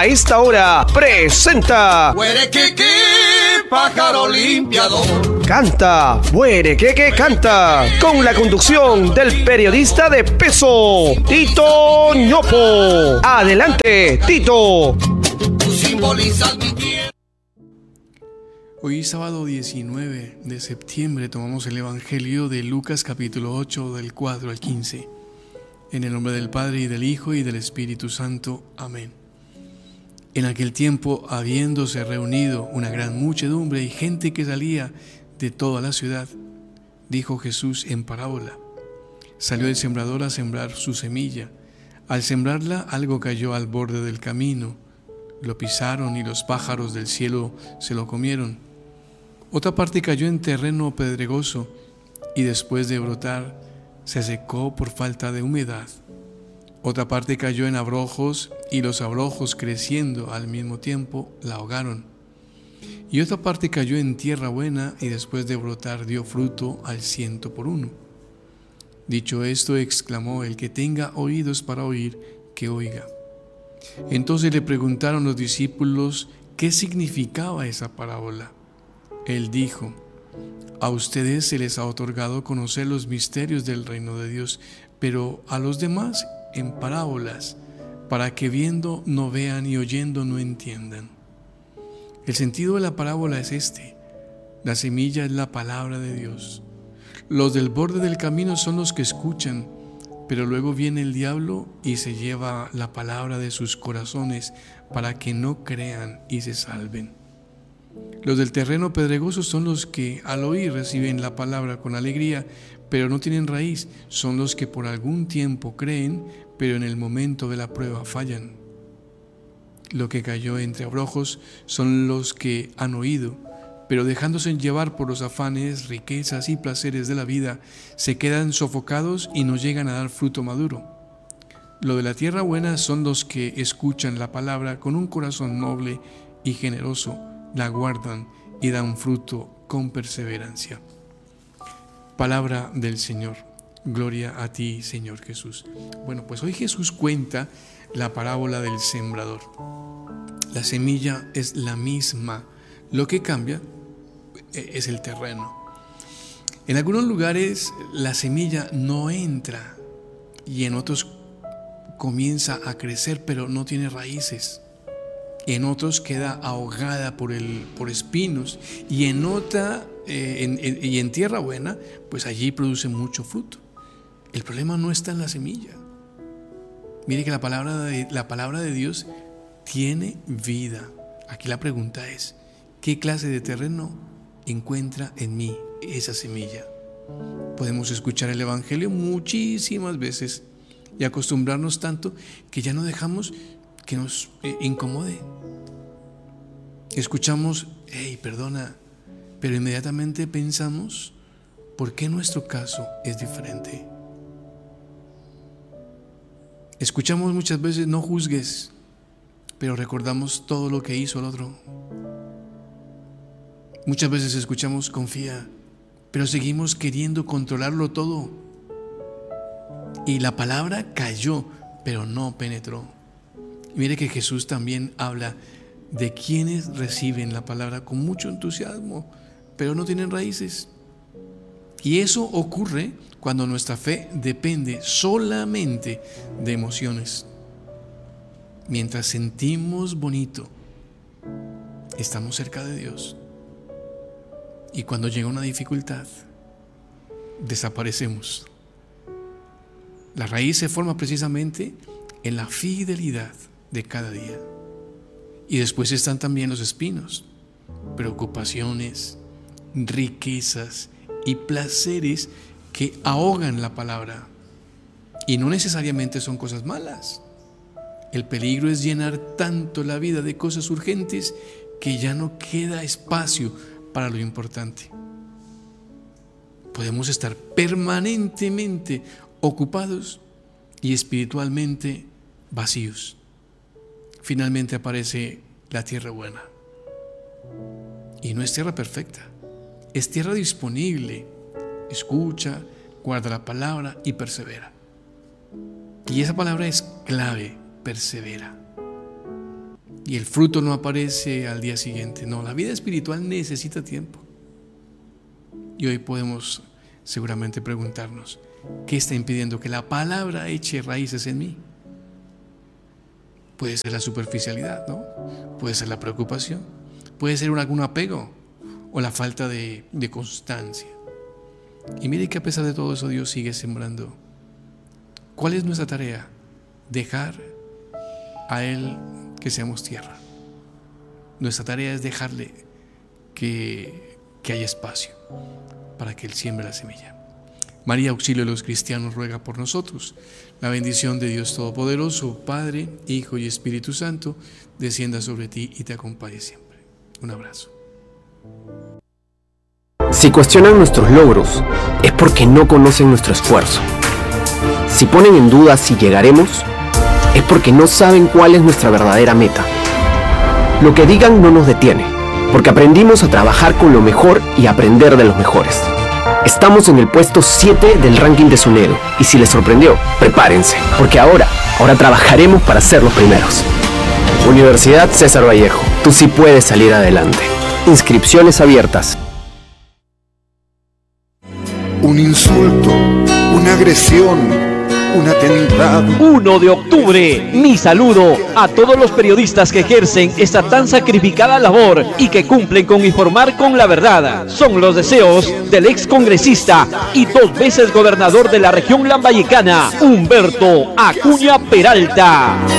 a esta hora presenta Huerequiqui, pájaro limpiador. Canta, Huerequeque canta, con la conducción del periodista de peso, Tito Ñopo. Adelante, Tito. Tú simbolizas mi tierra. Hoy sábado 19 de septiembre tomamos el Evangelio de Lucas capítulo 8 del 4 al 15. En el nombre del Padre y del Hijo y del Espíritu Santo. Amén. En aquel tiempo, habiéndose reunido una gran muchedumbre y gente que salía de toda la ciudad, dijo Jesús en parábola: salió el sembrador a sembrar su semilla. Al sembrarla, algo cayó al borde del camino. Lo pisaron y los pájaros del cielo se lo comieron. Otra parte cayó en terreno pedregoso y después de brotar se secó por falta de humedad. Otra parte cayó en abrojos y los abrojos, creciendo al mismo tiempo, la ahogaron. Y otra parte cayó en tierra buena y después de brotar dio fruto al 100 por 1. Dicho esto, exclamó: el que tenga oídos para oír, que oiga. Entonces le preguntaron los discípulos qué significaba esa parábola. Él dijo: a ustedes se les ha otorgado conocer los misterios del reino de Dios, pero a los demás en parábolas, para que viendo no vean y oyendo no entiendan. El sentido de la parábola es este: la semilla es la palabra de Dios. Los del borde del camino son los que escuchan, pero luego viene el diablo y se lleva la palabra de sus corazones para que no crean y se salven. Los del terreno pedregoso son los que al oír reciben la palabra con alegría, pero no tienen raíz. Son los que por algún tiempo creen, pero en el momento de la prueba fallan. Lo que cayó entre abrojos son los que han oído, pero dejándose llevar por los afanes, riquezas y placeres de la vida, se quedan sofocados y no llegan a dar fruto maduro. Lo de la tierra buena son los que escuchan la palabra con un corazón noble y generoso, la guardan y dan fruto con perseverancia. Palabra del Señor. Gloria a ti, Señor Jesús. Bueno, pues hoy Jesús cuenta la parábola del sembrador. La semilla es la misma, lo que cambia es el terreno. En algunos lugares la semilla no entra y en otros comienza a crecer, pero no tiene raíces. En otros queda ahogada por espinos, y en otra y en tierra buena, pues allí produce mucho fruto. El problema no está en la semilla. Mire que la palabra de Dios tiene vida. Aquí la pregunta es: ¿qué clase de terreno encuentra en mí esa semilla? Podemos escuchar el Evangelio muchísimas veces y acostumbrarnos tanto que ya no dejamos que nos incomode. Escuchamos: hey, perdona, pero inmediatamente pensamos: ¿por qué nuestro caso es diferente? Escuchamos muchas veces: no juzgues, pero recordamos todo lo que hizo el otro. Muchas veces escuchamos: confía, pero seguimos queriendo controlarlo todo. Y la palabra cayó, pero no penetró. Y mire que Jesús también habla de quienes reciben la palabra con mucho entusiasmo, pero no tienen raíces. Y eso ocurre cuando nuestra fe depende solamente de emociones. Mientras sentimos bonito, estamos cerca de Dios. Y cuando llega una dificultad, desaparecemos. La raíz se forma precisamente en la fidelidad de cada día. Y después están también los espinos, preocupaciones, riquezas y placeres que ahogan la palabra. Y no necesariamente son cosas malas. El peligro es llenar tanto la vida de cosas urgentes que ya no queda espacio para lo importante. Podemos estar permanentemente ocupados y espiritualmente vacíos. Finalmente aparece la tierra buena. Y no es tierra perfecta, es tierra disponible. Escucha, guarda la palabra y persevera. Y esa palabra es clave: persevera. y el fruto no aparece al día siguiente. No, la vida espiritual necesita tiempo. Y hoy podemos seguramente preguntarnos, ¿qué está impidiendo que la palabra eche raíces en mí? Puede ser la superficialidad, ¿no? Puede ser la preocupación, puede ser algún apego o la falta de constancia. Y mire que a pesar de todo eso, Dios sigue sembrando. ¿Cuál es nuestra tarea? Dejar a Él que seamos tierra. Nuestra tarea es dejarle que haya espacio para que Él siembre la semilla. María, auxilio de los cristianos, ruega por nosotros. La bendición de Dios Todopoderoso, Padre, Hijo y Espíritu Santo, descienda sobre ti y te acompañe siempre. Un abrazo. Si cuestionan nuestros logros, es porque no conocen nuestro esfuerzo. Si ponen en duda si llegaremos, es porque no saben cuál es nuestra verdadera meta. Lo que digan no nos detiene, porque aprendimos a trabajar con lo mejor y a aprender de los mejores. Estamos en el puesto 7 del ranking de SUNEDO, y si les sorprendió, prepárense, porque ahora trabajaremos para ser los primeros. Universidad César Vallejo, tú sí puedes salir adelante. Inscripciones abiertas. Un insulto, una agresión, un atentado. 1 de octubre, mi saludo a todos los periodistas que ejercen esta tan sacrificada labor y que cumplen con informar con la verdad. Son los deseos del ex congresista y 2 veces gobernador de la región lambayecana, Humberto Acuña Peralta.